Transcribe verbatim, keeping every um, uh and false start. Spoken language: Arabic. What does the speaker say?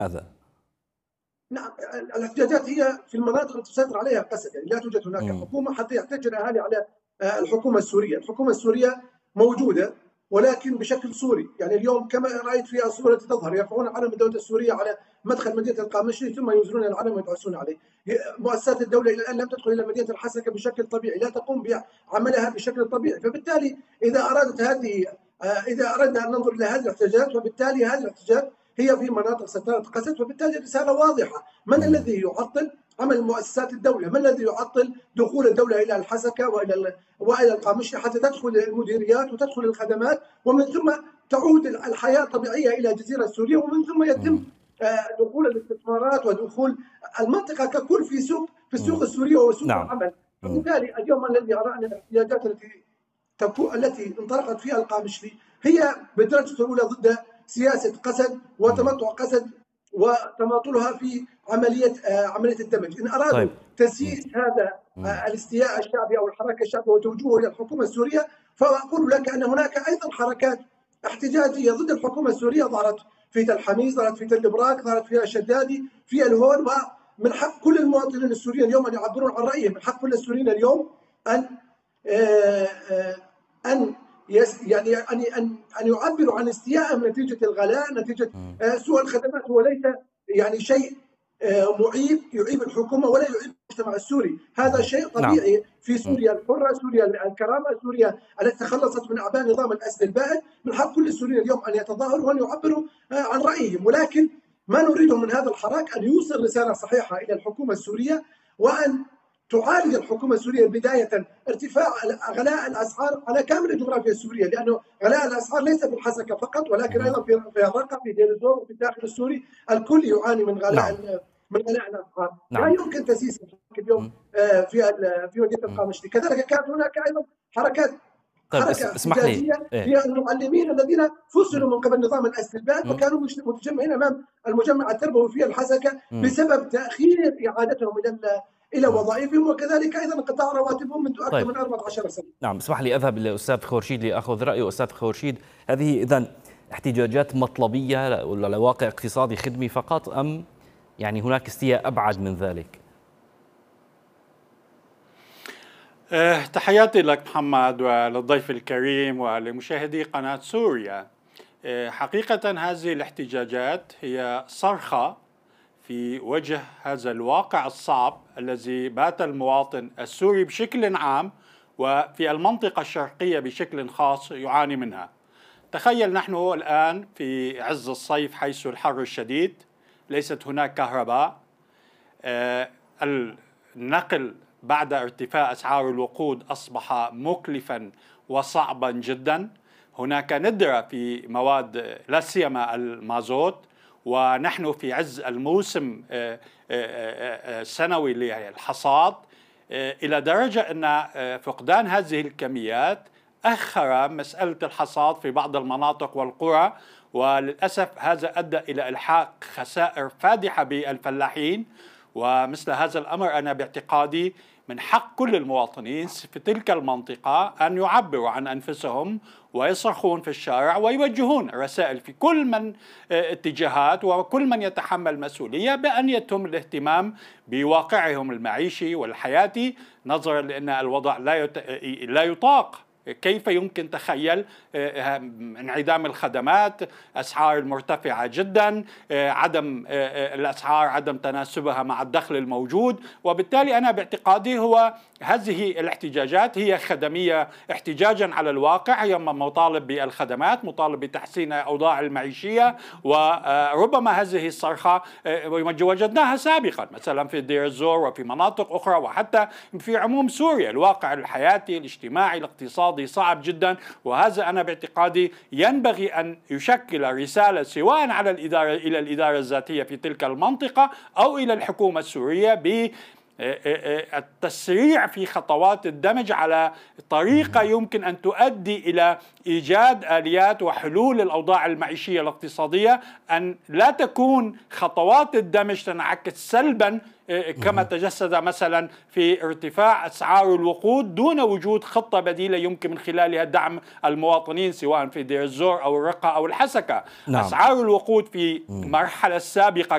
هذا. نعم، الاحتجاجات هي في المناطق التي تسيطر عليها قسد، يعني لا توجد هناك مم. حكومة حتى يحتج الأهالي على آه، الحكومة السورية. الحكومة السورية موجودة ولكن بشكل سوري، يعني اليوم كما رأيت في الصورة التي تظهر يرفعون علم الدولة السورية على مدخل مدينة القامشلي ثم ينزلون العلم ويدعسون عليه. مؤسسات الدولة إلى الآن لم تدخل إلى مدينة الحسكة بشكل طبيعي، لا تقوم بعملها بشكل طبيعي، فبالتالي إذا أرادت هذه آه، إذا أردنا أن ننظر إلى هذه الاحتجاجات، وبالتالي هذه الاحتجاجات هي في مناطق سيطرة قسد، وبالتالي الرسالة واضحة. من مم. الذي يعطل عمل مؤسسات الدولة؟ من الذي يعطل دخول الدولة إلى الحسكة وإلى وإلى القامشلي حتى تدخل المديريات وتدخل الخدمات، ومن ثم تعود الحياة الطبيعية إلى الجزيرة السورية، ومن ثم يتم مم. دخول الاستثمارات ودخول المنطقة ككل في سوق في السوق مم. السورية وسوق نعم. العمل. مم. فبالتالي اليوم الذي أرى أن الاحتجاجات التي التي انطلقت فيها القامشلي هي بالدرجة الأولى ضد سياسة قسد مم. وتمطع قسد وتماطلها في عملية عملية الدمج. إن أرادوا طيب. تسييس هذا مم. الاستياء الشعبي أو الحركة الشعبية وتوجهه إلى الحكومة السورية، فأقول لك أن هناك أيضا حركات احتجاجية ضد الحكومة السورية ظهرت في تل حميص، ظهرت في تل براك، ظهرت في الشدادي، في الهون. ومن حق كل المواطنين السوريين اليوم أن يعبرون عن رأيهم، من حق كل السوريين اليوم أن أن يعني أن أن أن يعبروا عن استيائهم نتيجة الغلاء، نتيجة مم. سوء الخدمات. هو ليس يعني شيء معيب يعيب الحكومة ولا يعيب المجتمع السوري، هذا شيء نعم. طبيعي في مم. سوريا الحرة، سوريا الكرامة، سوريا التي تخلصت من أعباء نظام الأسد البائد. من حق كل السوريين اليوم أن يتظاهروا وأن يعبروا عن رأيهم، ولكن ما نريده من هذا الحراك أن يوصل رسالة صحيحة إلى الحكومة السورية، وأن تعالج الحكومة السورية بداية ارتفاع غلاء الأسعار على كامل الجغرافيا السورية، لأنه غلاء الأسعار ليس في الحسكة فقط ولكن أيضا في في الرقة، في دير الزور، وفي الداخل السوري الكل يعاني من نعم. غلاء من غلاء الأسعار. لا نعم. يمكن تسييس اليوم مم. في في مدينة مم. القامشلي. كذلك كانت هناك أيضا حركات طيب حركة اسمح لي. احتجاجية إيه. هي المعلمين الذين مم. فصلوا من قبل نظام الأسد البائد مم. وكانوا متجمعين أمام المجمع التربوي في الحسكة مم. بسبب تأخير إعادتهم إلى إلى مم. وظائفهم، وكذلك أيضا انقطاع رواتبهم منذ أكثر طيب. من أربعة عشر سنة. نعم، اسمح لي أذهب للأستاذ خورشيد لأخذ رأيه. أستاذ خورشيد، هذه إذن احتجاجات مطلبية لواقع اقتصادي خدمي فقط، أم يعني هناك استياء أبعد من ذلك؟ أه تحياتي لك محمد وللضيف الكريم ولمشاهدي قناة سوريا. أه حقيقة هذه الاحتجاجات هي صرخة في وجه هذا الواقع الصعب الذي بات المواطن السوري بشكل عام وفي المنطقة الشرقية بشكل خاص يعاني منها. تخيل نحن الآن في عز الصيف حيث الحر الشديد، ليست هناك كهرباء، أه النقل بعد ارتفاع أسعار الوقود أصبح مكلفا وصعبا جدا، هناك ندرة في مواد لا سيما المازوت، ونحن في عز الموسم السنوي للحصاد، إلى درجة أن فقدان هذه الكميات أخر مسألة الحصاد في بعض المناطق والقرى، وللأسف هذا أدى إلى إلحاق خسائر فادحة بالفلاحين. ومثل هذا الأمر أنا باعتقادي من حق كل المواطنين في تلك المنطقة أن يعبروا عن أنفسهم ويصرخون في الشارع ويوجهون رسائل في كل من اتجاهات وكل من يتحمل مسؤولية بأن يتم الاهتمام بواقعهم المعيشي والحياتي، نظرا لأن الوضع لا يطاق. كيف يمكن تخيل انعدام الخدمات، أسعار المرتفعة جدا، عدم الأسعار عدم تناسبها مع الدخل الموجود. وبالتالي أنا باعتقادي هو هذه الاحتجاجات هي خدمية احتجاجا على الواقع، هي مطالب بالخدمات، مطالب بتحسين الأوضاع المعيشية. وربما هذه الصرخة وجدناها سابقا مثلا في دير الزور وفي مناطق أخرى وحتى في عموم سوريا. الواقع الحياتي الاجتماعي الاقتصادي صعب جدا، وهذا أنا باعتقادي ينبغي أن يشكل رسالة سواء على الإدارة إلى الإدارة الذاتية في تلك المنطقة أو إلى الحكومة السورية ب التسريع في خطوات الدمج على طريقة يمكن أن تؤدي إلى إيجاد آليات وحلول الأوضاع المعيشية الاقتصادية، أن لا تكون خطوات الدمج تنعكس سلبا كما تجسد مثلا في ارتفاع أسعار الوقود دون وجود خطة بديلة يمكن من خلالها دعم المواطنين سواء في دير الزور أو الرقة أو الحسكة. نعم. أسعار الوقود في المرحلة السابقة